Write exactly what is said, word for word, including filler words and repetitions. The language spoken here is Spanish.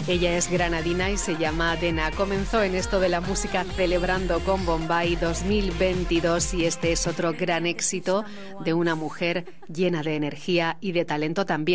Ella es granadina y se llama Dena. Comenzó en esto de la música celebrando con Bombay dos mil veintidós y este es otro gran éxito de una mujer llena de energía y de talento también.